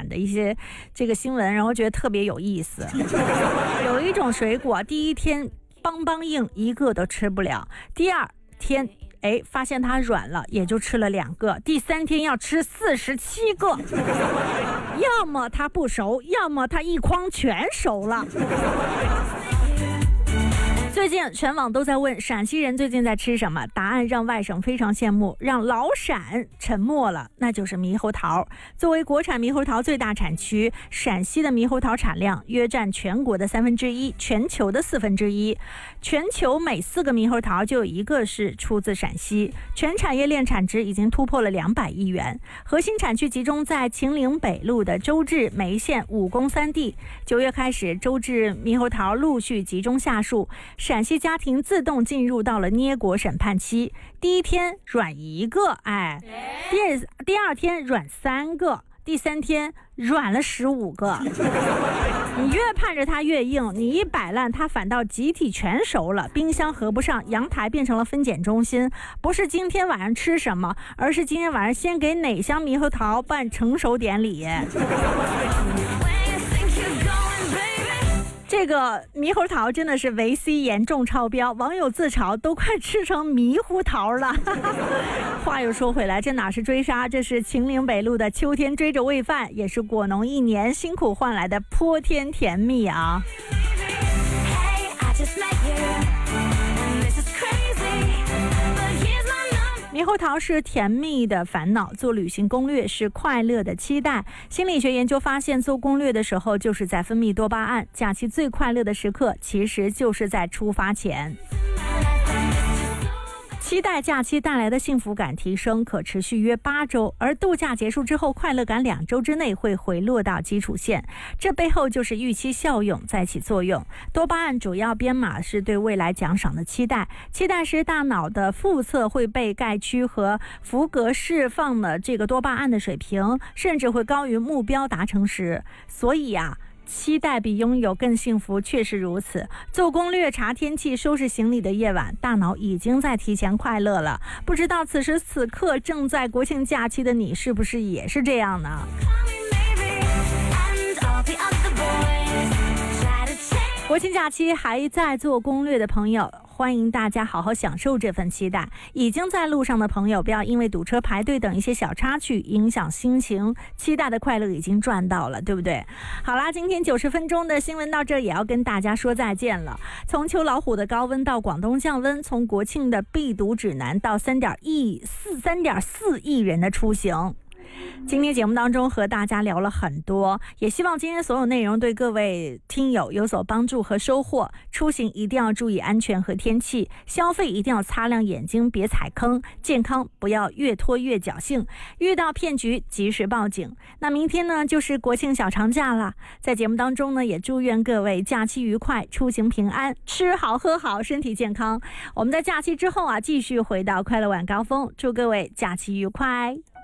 产的一些这个新闻，然后觉得特别有意思。有一种水果，第一天邦邦硬，一个都吃不了，第二天发现它软了，也就吃了2个，第3天要吃47个。要么它不熟，要么它一筐全熟了。最近全网都在问陕西人最近在吃什么，答案让外省非常羡慕，让老陕沉默了，那就是猕猴桃。作为国产猕猴桃最大产区，陕西的猕猴桃产量约占全国的1/3，全球的1/4。全球每4个猕猴桃就有1个是出自陕西，全产业链产值已经突破了200亿元。核心产区集中在秦岭北路的周至、眉县、武功3地。9月开始，周至猕猴桃陆续集中下树，陕西家庭自动进入到了捏果审判期。第一天软1个，第二天软3个，第3天软了15个。你越盼着它越硬，你一摆烂，它反倒集体全熟了，冰箱合不上，阳台变成了分拣中心。不是今天晚上吃什么，而是今天晚上先给哪箱猕猴桃办成熟典礼。这个猕猴桃真的是维 C 严重超标，网友自嘲都快吃成迷糊桃了。话又说回来，这哪是追杀，这是秦岭北路的秋天追着喂饭，也是果农1年辛苦换来的泼天甜蜜啊。猕猴桃是甜蜜的烦恼，做旅行攻略是快乐的期待。心理学研究发现，做攻略的时候就是在分泌多巴胺，假期最快乐的时刻其实就是在出发前。期待假期带来的幸福感提升可持续约8周，而度假结束之后，快乐感2周之内会回落到基础线。这背后就是预期效用在起作用。多巴胺主要编码是对未来奖赏的期待，期待时大脑的腹侧会被盖区和福格释放的这个多巴胺的水平，甚至会高于目标达成时。所以期待比拥有更幸福，确实如此。做攻略、查天气、收拾行李的夜晚，大脑已经在提前快乐了。不知道此时此刻正在国庆假期的你，是不是也是这样呢？国庆假期还在做攻略的朋友，欢迎大家好好享受这份期待。已经在路上的朋友，不要因为堵车排队等一些小插曲影响心情，期待的快乐已经赚到了，对不对？好啦，今天90分钟的新闻到这也要跟大家说再见了。从秋老虎的高温到广东降温，从国庆的必读指南到3.4亿人的出行。今天节目当中和大家聊了很多，也希望今天所有内容对各位听友有所帮助和收获。出行一定要注意安全和天气，消费一定要擦亮眼睛别踩坑，健康不要越拖越侥幸，遇到骗局及时报警。那明天呢就是国庆小长假了，在节目当中呢也祝愿各位假期愉快，出行平安，吃好喝好，身体健康。我们在假期之后继续回到快乐晚高峰，祝各位假期愉快。